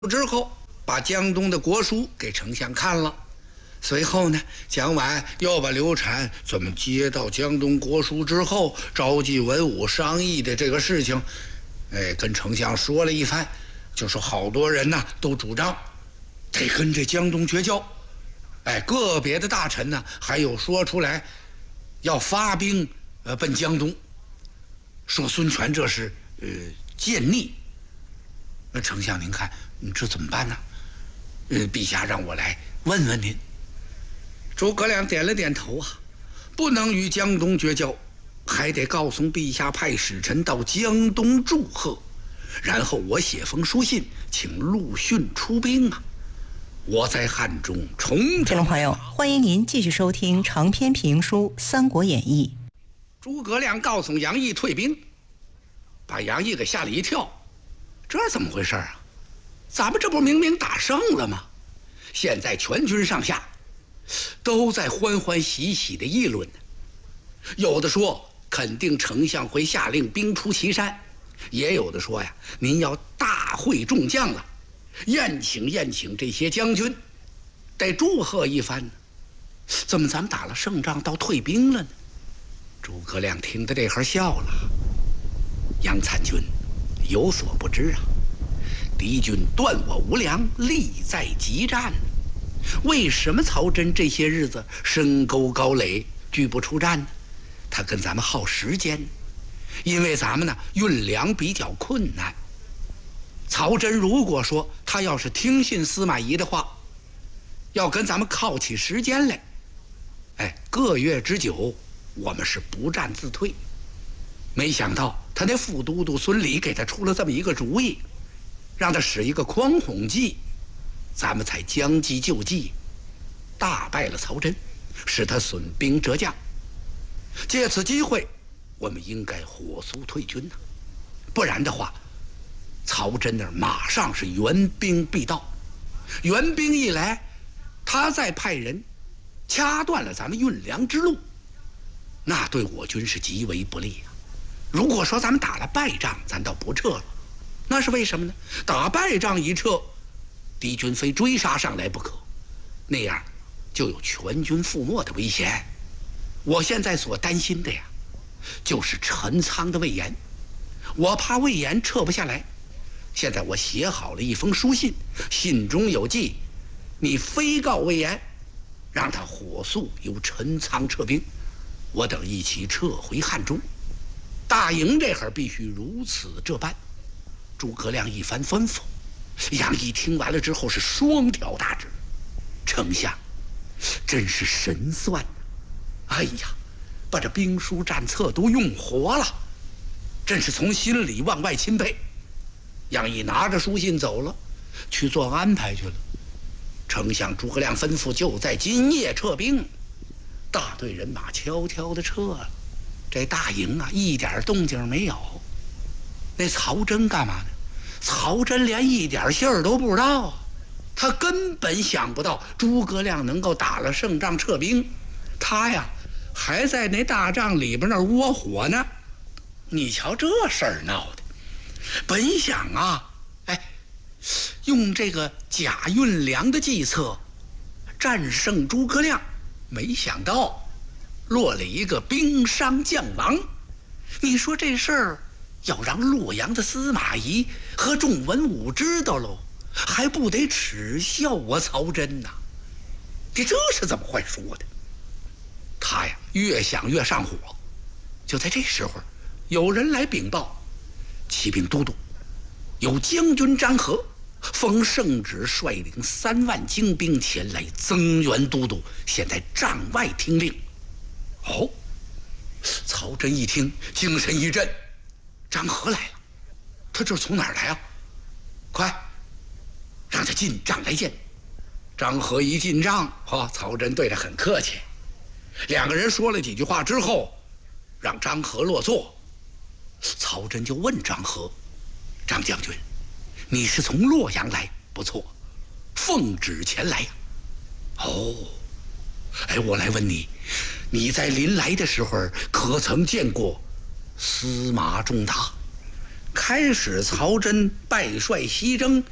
之后，把江东的国书给丞相看了。随后呢，蒋琬要把刘禅怎么接到江东国书之后，召集文武商议的这个事情，跟丞相说了一番，就说好多人呢都主张得跟这江东绝交。个别的大臣呢，还有说出来要发兵奔江东，说孙权这是奸逆。那丞相您看，你这怎么办呢？陛下让我来问问您。诸葛亮点了点头啊，不能与江东绝交，还得告诉陛下派使臣到江东祝贺，然后我写封书信请陆逊出兵啊。我在汉中重整。 听众朋友，欢迎您继续收听长篇评书《三国演义》。 诸葛亮告诉杨毅退兵，把杨毅给吓了一跳。这怎么回事啊？咱们这不明明打胜了吗？现在全军上下都在欢欢喜喜的议论呢。有的说肯定丞相会下令兵出祁山，也有的说呀，您要大会众将了，宴请这些将军，得祝贺一番呢。怎么咱们打了胜仗到退兵了呢？诸葛亮听得这会儿笑了。杨参军有所不知啊，敌军断我无粮，力在急战。为什么曹真这些日子深沟高垒，拒不出战呢？他跟咱们耗时间，因为咱们呢运粮比较困难。曹真如果说他要是听信司马懿的话，要跟咱们靠起时间来，个月之久，我们是不战自退。没想到他那副都督孙礼给他出了这么一个主意，让他使一个匡哄计，咱们才将计就计，大败了曹真，使他损兵折将。借此机会，我们应该火速退军呐，不然的话，曹真那儿马上是援兵必到，援兵一来，他再派人掐断了咱们运粮之路，那对我军是极为不利啊。如果说咱们打了败仗，咱倒不撤了，那是为什么呢？打败仗一撤，敌军非追杀上来不可，那样就有全军覆没的危险。我现在所担心的呀，就是陈仓的魏延，我怕魏延撤不下来。现在我写好了一封书信，信中有记，你非告魏延，让他火速由陈仓撤兵，我等一起撤回汉中。大营这会儿必须如此这般。诸葛亮一番吩咐，杨毅听完了之后是双挑大指，丞相真是神算啊！哎呀，把这兵书战策都用活了，真是从心里往外钦佩。杨毅拿着书信走了，去做安排去了。丞相诸葛亮吩咐就在今夜撤兵，大队人马悄悄地撤了。这大营啊，一点动静没有。那曹真干嘛呢？曹真连一点信儿都不知道，他根本想不到诸葛亮能够打了胜仗撤兵，他呀还在那大帐里边那儿窝火呢。你瞧这事儿闹的，本想啊，用这个假运粮的计策战胜诸葛亮，没想到落了一个兵伤将亡。你说这事儿要让洛阳的司马懿和众文武知道喽，还不得耻笑我曹真呐？你这是怎么会说的？他呀越想越上火。就在这时候，有人来禀报，骑兵都督有将军张合奉圣旨率领3万精兵前来增援都督，现在帐外听令。哦，曹真一听精神一振，张合来了，他这从哪儿来啊？快让他进帐来见。张合一进帐，曹真对他很客气，两个人说了几句话之后，让张合落座。曹真就问张合：张将军，你是从洛阳来？不错，奉旨前来呀。哦，我来问你，你在临来的时候可曾见过司马仲达？开始曹真败率西征，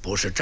不是